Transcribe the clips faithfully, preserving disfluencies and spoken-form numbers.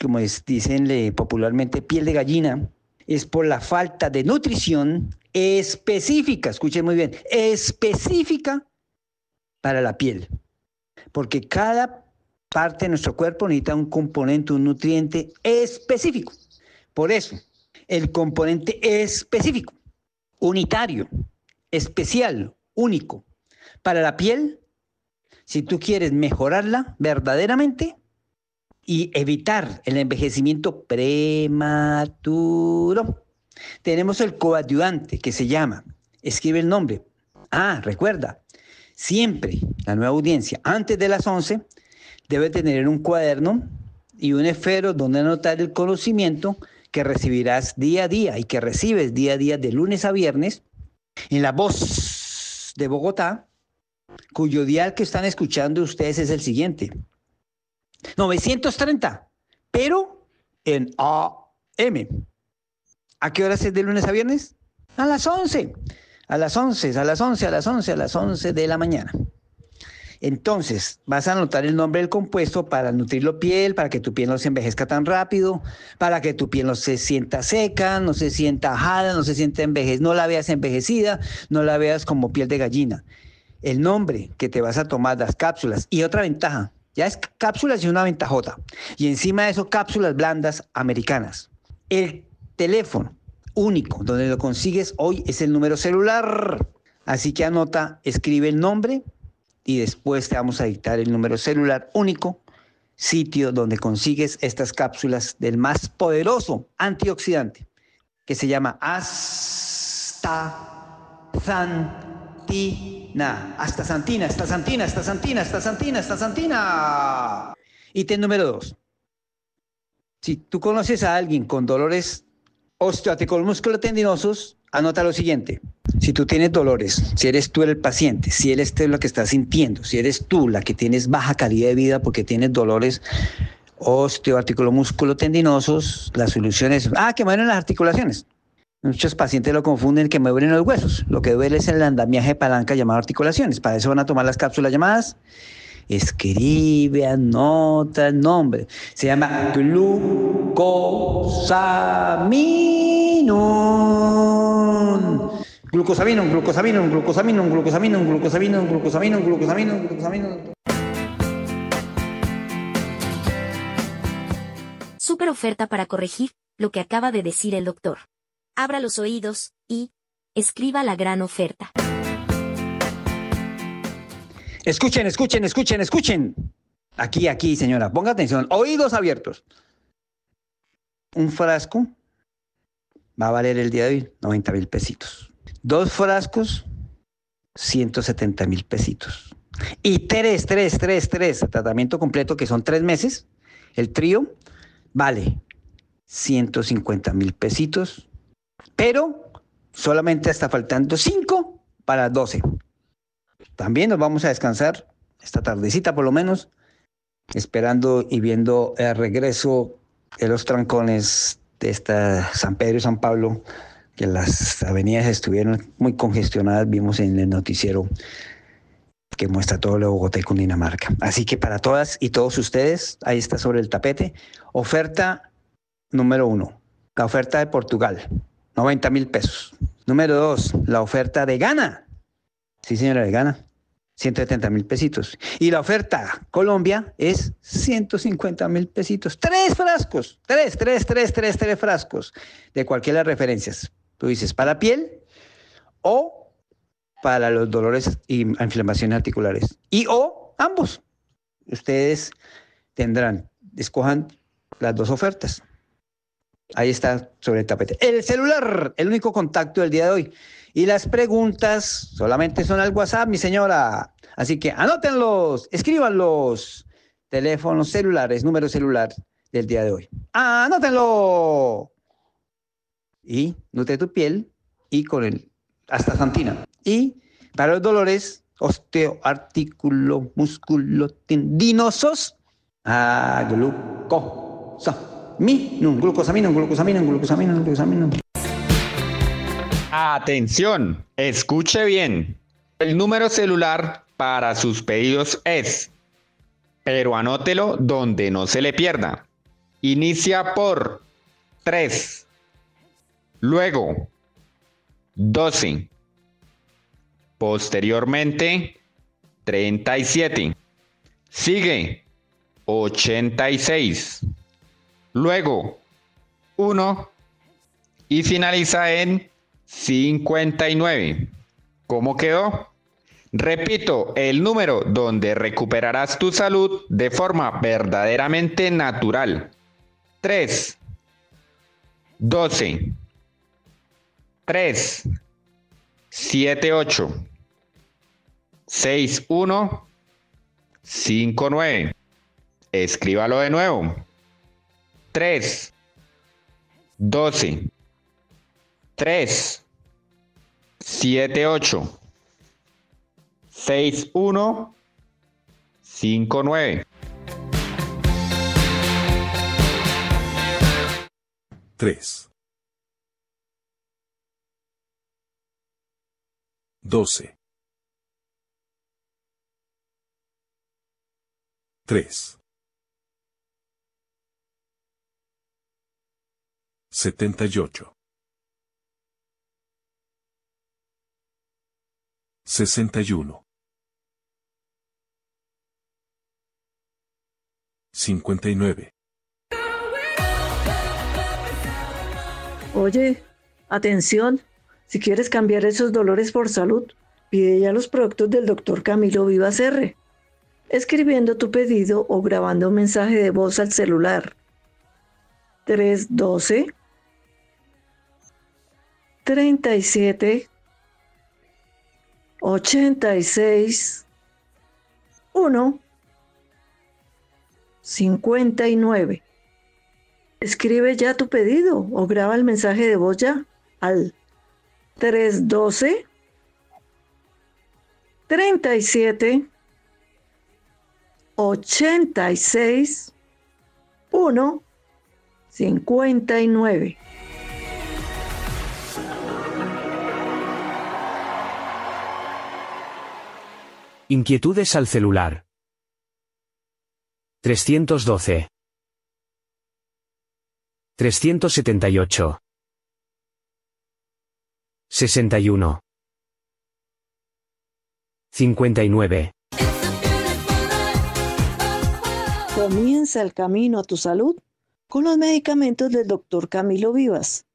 como es, dicen eh, popularmente, piel de gallina, es por la falta de nutrición específica, escuchen muy bien, específica para la piel. Porque cada parte de nuestro cuerpo necesita un componente, un nutriente específico. Por eso, el componente específico, unitario, especial, único, para la piel, si tú quieres mejorarla verdaderamente y evitar el envejecimiento prematuro, tenemos el coadyuvante que se llama, escribe el nombre. Ah, recuerda, siempre la nueva audiencia, antes de las once, debe tener un cuaderno y un esfero donde anotar el conocimiento que recibirás día a día y que recibes día a día de lunes a viernes en La Voz de Bogotá, cuyo dial que están escuchando ustedes es el siguiente. novecientos treinta, pero en A M. ¿A qué horas es de lunes a viernes? A las once. A las once, a las once, a las once, a las once de la mañana. Entonces, vas a anotar el nombre del compuesto para nutrir la piel, para que tu piel no se envejezca tan rápido, para que tu piel no se sienta seca, no se sienta ajada, no se sienta envejecida, no la veas envejecida, no la veas como piel de gallina. El nombre que te vas a tomar, las cápsulas. Y otra ventaja, ya es cápsulas y una ventajota. Y encima de eso, cápsulas blandas americanas. El teléfono único donde lo consigues hoy es el número celular. Así que anota, escribe el nombre y después te vamos a dictar el número celular único, sitio donde consigues estas cápsulas del más poderoso antioxidante, que se llama astaxantina. Astaxantina, astaxantina, astaxantina, astaxantina, astaxantina. Ítem número dos. Si tú conoces a alguien con dolores osteoarticulomusculotendinosos, anota lo siguiente. Si tú tienes dolores, si eres tú el paciente, si eres tú lo que estás sintiendo, si eres tú la que tienes baja calidad de vida porque tienes dolores osteoarticulomusculotendinosos, la solución es, ah, que me duelen las articulaciones. Muchos pacientes lo confunden que me duelen los huesos. Lo que duele es el andamiaje de palanca llamado articulaciones. Para eso van a tomar las cápsulas llamadas. Escribe, anota el nombre. Se llama glucosaminum. Glucosaminum, glucosaminum, glucosaminum, glucosaminum, glucosaminum, glucosaminum, glucosaminum, glucosaminum. Súper oferta para corregir lo que acaba de decir el doctor. Abra los oídos y escriba la gran oferta. Escuchen, escuchen, escuchen, escuchen. Aquí, aquí, señora, ponga atención. Oídos abiertos. Un frasco va a valer el día de hoy noventa mil pesitos. Dos frascos, ciento setenta mil pesitos. Y tres, tres, tres, tres, tratamiento completo que son tres meses. El trío vale ciento cincuenta mil pesitos. Pero solamente está faltando cinco para doce. También nos vamos a descansar esta tardecita por lo menos, esperando y viendo el regreso de los trancones de esta San Pedro y San Pablo, que las avenidas estuvieron muy congestionadas, vimos en el noticiero que muestra todo lo de Bogotá y Cundinamarca. Así que para todas y todos ustedes, ahí está sobre el tapete, oferta número uno, la oferta de Portugal, noventa mil pesos. Número dos, la oferta de Ghana. Sí, señora, de Ghana, ciento setenta mil pesitos. Y la oferta Colombia es ciento cincuenta mil pesitos. Tres frascos, tres, tres, tres, tres, tres frascos de cualquiera de las referencias. Tú dices, para piel o para los dolores y inflamaciones articulares. Y o ambos. Ustedes tendrán, escojan las dos ofertas. Ahí está sobre el tapete. El celular, el único contacto del día de hoy. Y las preguntas solamente son al WhatsApp, mi señora. Así que anótenlos, escríbanlos. Teléfonos celulares, número celular del día de hoy. ¡Anótenlo! Y nutre tu piel y con el astaxantina. Y para los dolores osteoarticulomusculotendinosos, a glucosaminum, glucosaminum, glucosaminum, glucosaminum, glucosaminum. Atención, escuche bien. El número celular para sus pedidos es, pero anótelo donde no se le pierda. inicia por tres, luego doce, posteriormente treinta y siete, sigue ochenta y seis, luego uno y finaliza en cincuenta y nueve. ¿Cómo quedó? Repito, el número donde recuperarás tu salud de forma verdaderamente natural. tres, doce, tres, siete, ocho, seis, uno, cinco, nueve. Escríbalo de nuevo. tres, doce, tres, siete, ocho, seis, uno, cinco, nueve. tres, doce, tres, setenta y ocho, sesenta y uno, cincuenta y nueve. Oye, atención, si quieres cambiar esos dolores por salud, pide ya los productos del doctor Camilo Vivas R, escribiendo tu pedido o grabando un mensaje de voz al celular. tres doce, treinta y siete, ochenta y seis, uno, cincuenta y nueve. Escribe ya tu pedido o graba el mensaje de voz ya al tres doce, treinta y siete, ochenta y seis, uno, cincuenta y nueve. Inquietudes al celular. trescientos doce. trescientos setenta y ocho. sesenta y uno. cincuenta y nueve. Comienza el camino a tu salud con los medicamentos del doctor Camilo Vivas.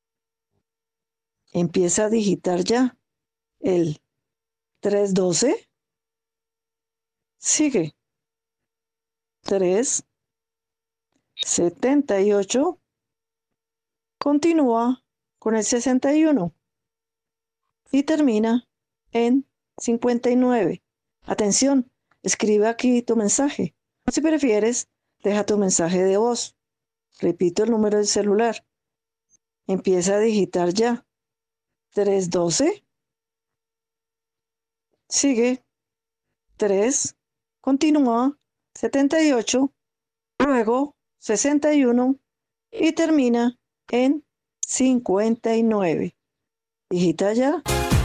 Empieza a digitar ya el tres doce. Sigue. tres, setenta y ocho. Continúa con el sesenta y uno. Y termina en cincuenta y nueve. Atención, escribe aquí tu mensaje. Si prefieres, deja tu mensaje de voz. Repito el número del celular. Empieza a digitar ya. tres doce. Sigue. tres. Continúa. setenta y ocho. Luego sesenta y uno. Y termina en cincuenta y nueve. Digita ya.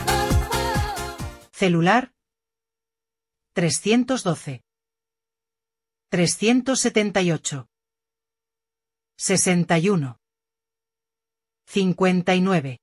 Celular. trescientos doce. trescientos setenta y ocho. sesenta y uno. cincuenta y nueve.